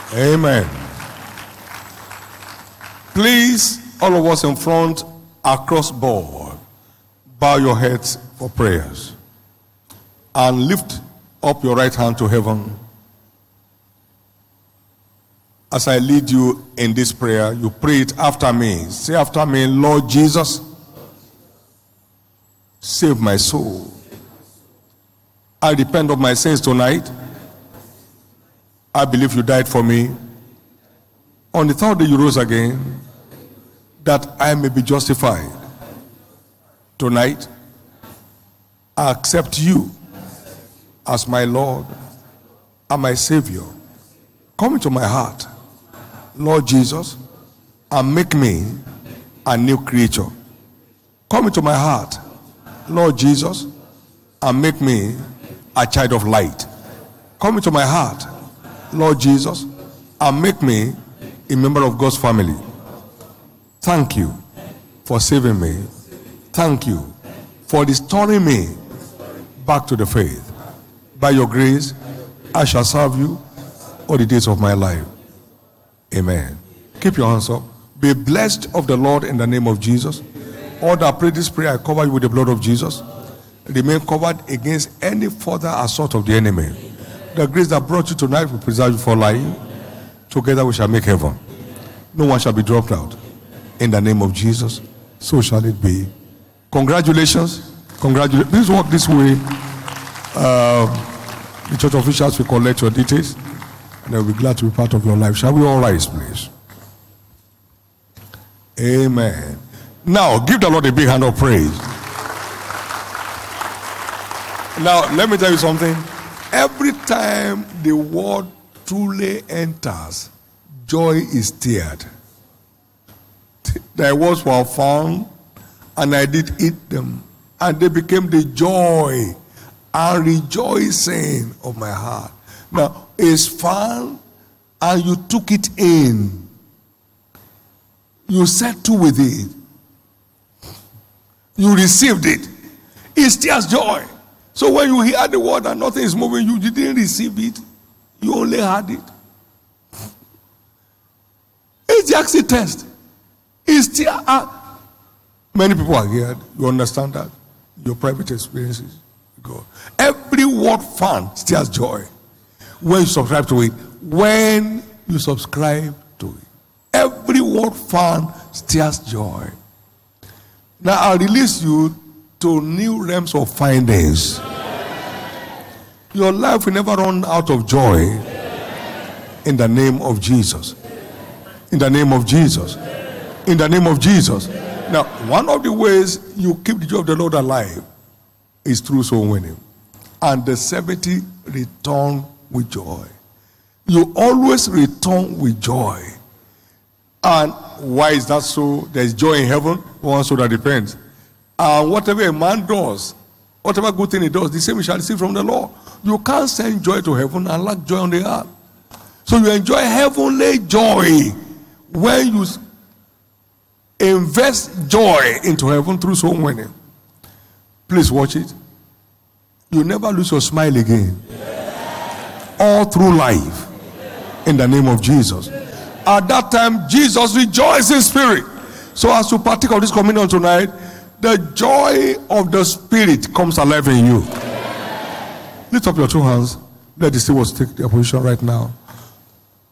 Amen. Please, all of us in front, across board, bow your heads for prayers and lift up your right hand to heaven. As I lead you in this prayer, you pray it after me. Say after me, Lord Jesus, save my soul. I repent of my sins tonight. I believe you died for me. On the third day you rose again, that I may be justified. Tonight, I accept you as my Lord and my Savior. Come into my heart, Lord Jesus, and make me a new creature. Come into my heart, Lord Jesus, and make me a child of light. Come into my heart, Lord Jesus, and make me a member of God's family. Thank you for saving me. Thank you for restoring me back to the faith. By your grace, I shall serve you all the days of my life. Amen. Keep your hands up. Be blessed of the Lord in the name of Jesus. All that pray this prayer, I cover you with the blood of Jesus. Remain covered against any further assault of the enemy. The grace that brought you tonight will preserve you for life. Together we shall make heaven. No one shall be dropped out. In the name of Jesus, so shall it be. Congratulations. Congratulations. Please walk this way. The church officials will collect your details and they'll be glad to be part of your life. Shall we all rise, please? Amen. Now, give the Lord a big hand of praise. Now, let me tell you something. Every time the word truly enters, joy is stirred. Thy words were found, and I did eat them, and they became the joy and rejoicing of my heart. Now, it's found, and you took it in. You settled with it. You received it. It stirs joy. So when you hear the word and nothing is moving, you didn't receive it. You only had it. It's the exit test. It's still many people are here. You understand that? Your private experiences. God. Every word found stirs joy. When you subscribe to it. When you subscribe to it. Every word found stirs joy. Now I'll release you to new realms of findings. Your life will never run out of joy. In the name of Jesus. In the name of Jesus. In the name of Jesus. Now, one of the ways you keep the joy of the Lord alive is through soul winning. And the 70 return with joy. You always return with joy. And why is that so? There's joy in heaven. One soul that depends. And whatever a man does, whatever good thing he does, the same he shall receive from the Lord. You can't send joy to heaven and lack joy on the earth. So you enjoy heavenly joy when you invest joy into heaven through soul winning. Please watch it. You never lose your smile again. All through life. In the name of Jesus. At that time, Jesus rejoiced in spirit. So as you partake of this communion tonight, the joy of the Spirit comes alive in you. Lift up your two hands. Let the stewards take their position right now.